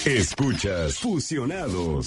Escuchas Fusionados.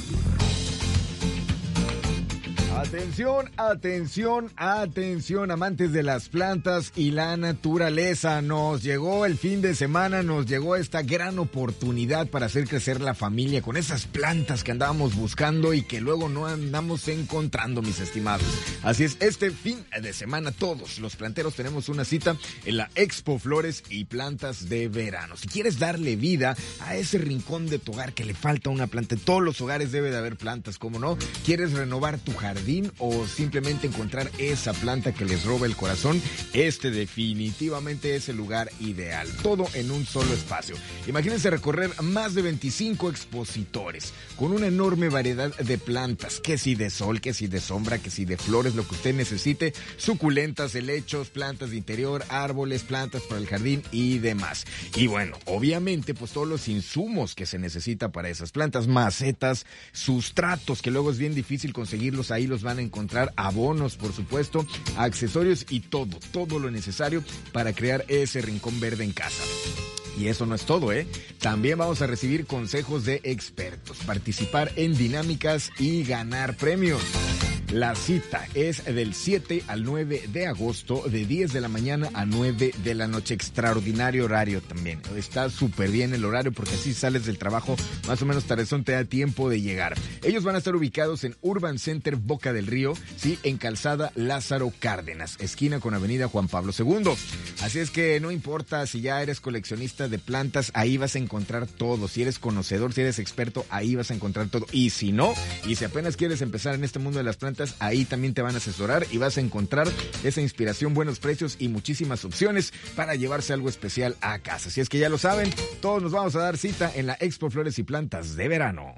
Atención, atención, atención, amantes de las plantas y la naturaleza. Nos llegó el fin de semana, nos llegó esta gran oportunidad para hacer crecer la familia con esas plantas que andábamos buscando y que luego no andamos encontrando, mis estimados. Así es, este fin de semana todos los planteros tenemos una cita en la Expo Flores y Plantas de Verano. Si quieres darle vida a ese rincón de tu hogar que le falta una planta, en todos los hogares debe de haber plantas, ¿cómo no? ¿Quieres renovar tu jardín o simplemente encontrar esa planta que les roba el corazón? Este definitivamente es el lugar ideal. Todo en un solo espacio. Imagínense recorrer más de 25 expositores con una enorme variedad de plantas, que si de sol, que si de sombra, que si de flores, lo que usted necesite, suculentas, helechos, plantas de interior, árboles, plantas para el jardín y demás. Y bueno, obviamente pues todos los insumos que se necesita para esas plantas, macetas, sustratos, que luego es bien difícil conseguirlos, ahí los van a encontrar, abonos, por supuesto, accesorios y todo lo necesario para crear ese rincón verde en casa. Y eso no es todo, ¿eh? También vamos a recibir consejos de expertos, participar en dinámicas y ganar premios. La cita es del 7 al 9 de agosto, de 10 de la mañana a 9 de la noche. Extraordinario horario también. Está súper bien el horario porque así sales del trabajo más o menos tardezón, te da tiempo de llegar. Ellos van a estar ubicados en Urban Center Boca del Río, sí, en Calzada Lázaro Cárdenas, esquina con Avenida Juan Pablo II. Así es que no importa si ya eres coleccionista de plantas, ahí vas a encontrar todo. Si eres conocedor, si eres experto, ahí vas a encontrar todo. Y si no, y si apenas quieres empezar en este mundo de las plantas, ahí también te van a asesorar y vas a encontrar esa inspiración, buenos precios y muchísimas opciones para llevarse algo especial a casa. Así es que ya lo saben, todos nos vamos a dar cita en la Expo Flores y Plantas de Verano.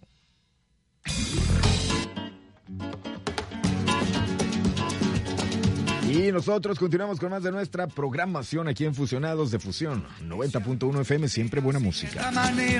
Y nosotros continuamos con más de nuestra programación aquí en Fusionados de Fusión 90.1 FM, siempre buena música.